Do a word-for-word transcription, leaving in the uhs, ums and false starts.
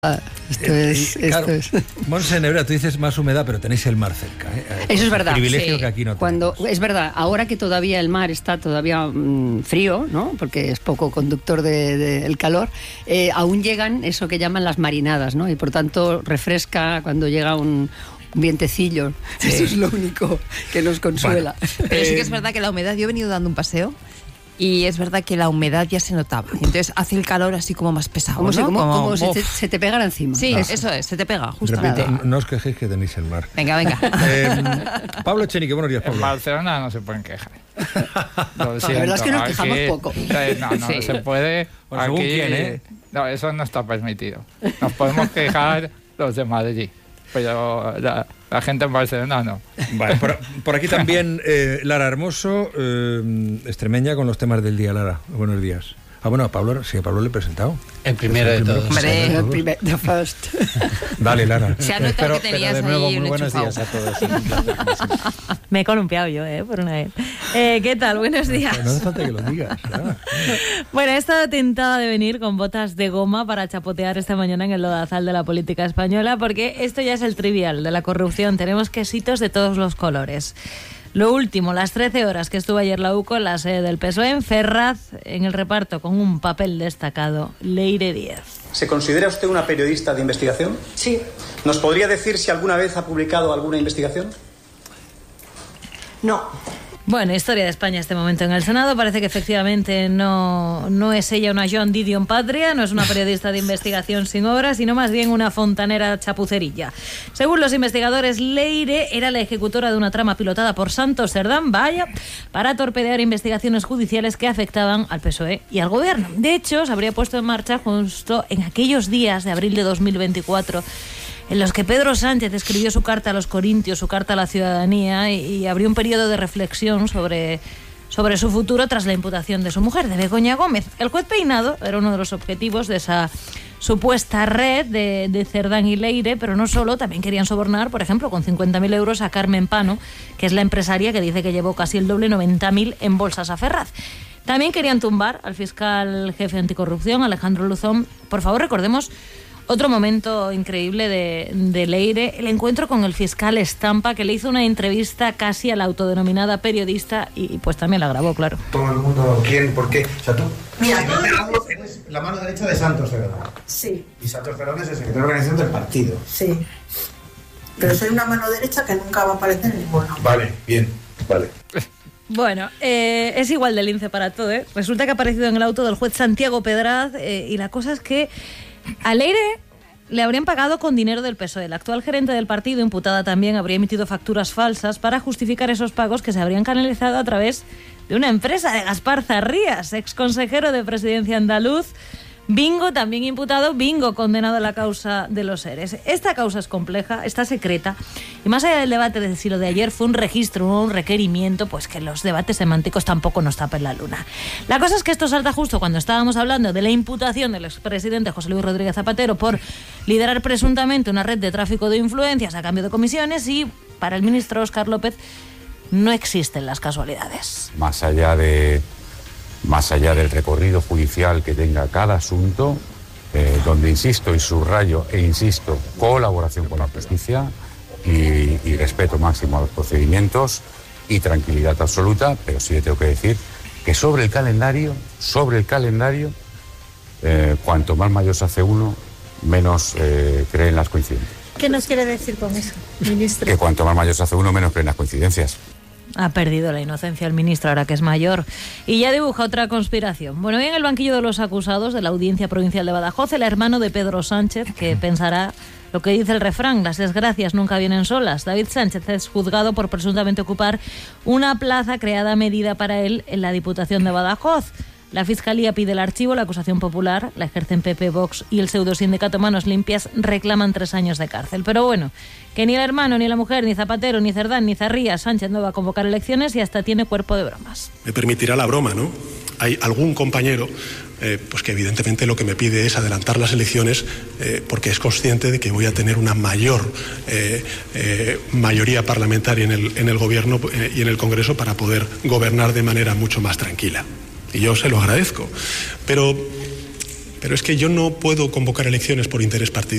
Ah, esto es, eh, claro, esto es. Montse, Nebrera, tú dices más humedad, pero tenéis el mar cerca, ¿eh? Eso es verdad. Privilegio Sí. que aquí no Cuando tenemos. es verdad, ahora que todavía el mar está todavía mmm, frío, ¿no? Porque es poco conductor del de, de calor, eh, aún llegan eso que llaman las marinadas, ¿no? Y por tanto refresca cuando llega un un vientecillo. Sí. Eso es lo único que nos consuela. Bueno, pero sí que es verdad que la humedad, yo he venido dando un paseo y es verdad que la humedad ya se notaba. Entonces hace el calor así como más pesado, como ¿no? Si, como, como, como se, te, se te pegara encima. Sí, eso. eso es, se te pega, justo. Repito, nada. no os quejéis que tenéis el mar. Venga, venga. Eh, Pablo Echenique, buenos días, Pablo. En Barcelona no se pueden quejar. Lo La verdad es que nos aquí, quejamos poco. Eh, no, no Sí. se puede. Bueno, según aquí, quién, ¿eh? No, eso no está permitido. Nos podemos quejar los de Madrid, pero la, la gente en Barcelona no. Vale, por, por aquí también eh, Lara Hermoso, eh, extremeña con los temas del día. Lara, buenos días. Ah, bueno, a Pablo, sí, a Pablo le he presentado. El primero de todos. Hombre. El primer, the first. Dale, Lara. Se ha notado Pero, que pero tenías de nuevo, ahí muy un buenos enchufado. días a todos. Un placer, como siempre. Me he columpiado yo, ¿eh? Por una vez. Eh, ¿Qué tal? Buenos días. No hace falta que lo digas. Lara. Bueno, he estado tentada de venir con botas de goma para chapotear esta mañana en el lodazal de la política española, porque esto ya es el trivial de la corrupción. Tenemos quesitos de todos los colores. Lo último, las trece horas que estuvo ayer la UCO en la sede del P S O E en Ferraz, en el reparto con un papel destacado, Leire Díez. ¿Se considera usted una periodista de investigación? Sí. ¿Nos podría decir si alguna vez ha publicado alguna investigación? No. Bueno, historia de España este momento en el Senado. Parece que efectivamente no, no es ella una Joan Didion Patria, no es una periodista de investigación sin obra, sino más bien una fontanera chapucerilla. Según los investigadores, Leire era la ejecutora de una trama pilotada por Santos Cerdán, vaya, para torpedear investigaciones judiciales que afectaban al P S O E y al gobierno. De hecho, se habría puesto en marcha justo en aquellos días de abril de dos mil veinticuatro en los que Pedro Sánchez escribió su carta a los corintios, su carta a la ciudadanía, y, y abrió un periodo de reflexión sobre, sobre su futuro tras la imputación de su mujer, de Begoña Gómez. El juez Peinado era uno de los objetivos de esa supuesta red de, de Cerdán y Leire, pero no solo, también querían sobornar, por ejemplo, con cincuenta mil euros a Carmen Pano, que es la empresaria que dice que llevó casi el doble, noventa mil en bolsas a Ferraz. También querían tumbar al fiscal jefe anticorrupción, Alejandro Luzón. Por favor, recordemos otro momento increíble de, de Leire, el encuentro con el fiscal Estampa, que le hizo una entrevista casi a la autodenominada periodista y pues también la grabó, claro. Todo el mundo, ¿quién? ¿Por qué? O sea, tú, Mira, tú todo- eres la mano derecha de Santos Cerdán. Sí, Y Santos Cerdán es el secretario de organización del partido. sí. Pero soy una mano derecha que nunca va a aparecer en ninguno. Vale, bien, vale. Bueno, eh, es igual de lince para todo, ¿eh? Resulta que ha aparecido en el auto del juez Santiago Pedraz eh, y la cosa es que a Leire le habrían pagado con dinero del P S O E. El actual gerente del partido, imputada también, habría emitido facturas falsas para justificar esos pagos que se habrían canalizado a través de una empresa de Gaspar Zarrías, exconsejero de Presidencia andaluz. Bingo, también imputado, Bingo, condenado a la causa de los seres. Esta causa es compleja, está secreta, y más allá del debate de si lo de ayer fue un registro o un requerimiento, pues que los debates semánticos tampoco nos tapen la luna. La cosa es que esto salta justo cuando estábamos hablando de la imputación del expresidente José Luis Rodríguez Zapatero por liderar presuntamente una red de tráfico de influencias a cambio de comisiones, y para el ministro Óscar López no existen las casualidades. Más allá de más allá del recorrido judicial que tenga cada asunto, eh, donde insisto y subrayo e insisto, colaboración con la justicia y, y respeto máximo a los procedimientos y tranquilidad absoluta, pero sí le tengo que decir que sobre el calendario, sobre el calendario, eh, cuanto más mayor se hace uno, menos eh, creen las coincidencias. ¿Qué nos quiere decir con eso, ministro? Que cuanto más mayor se hace uno, menos creen las coincidencias. Ha perdido la inocencia el ministro ahora que es mayor y ya dibuja otra conspiración. Bueno, hoy en el banquillo de los acusados de la Audiencia Provincial de Badajoz, el hermano de Pedro Sánchez, que pensará lo que dice el refrán, las desgracias nunca vienen solas. David Sánchez es juzgado por presuntamente ocupar una plaza creada a medida para él en la Diputación de Badajoz. La Fiscalía pide el archivo, la acusación popular, la ejercen P P, Vox y el pseudosindicato Manos Limpias reclaman tres años de cárcel. Pero bueno, que ni el hermano, ni la mujer, ni Zapatero, ni Cerdán, ni Zarrías, Sánchez no va a convocar elecciones y hasta tiene cuerpo de bromas. Me permitirá la broma, ¿no? Hay algún compañero eh, pues que evidentemente lo que me pide es adelantar las elecciones eh, porque es consciente de que voy a tener una mayor eh, eh, mayoría parlamentaria en el, en el gobierno eh, y en el Congreso para poder gobernar de manera mucho más tranquila. Y yo se lo agradezco. Pero, pero es que yo no puedo convocar elecciones por interés partidista.